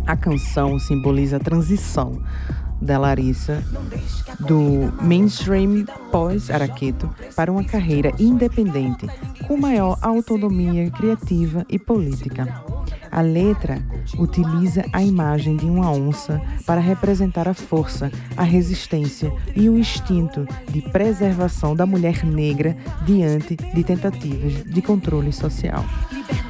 A canção simboliza a transição da Larissa do mainstream pós-Araqueto para uma carreira independente, com maior autonomia criativa e política. A letra utiliza a imagem de uma onça para representar a força, a resistência e o instinto de preservação da mulher negra diante de tentativas de controle social.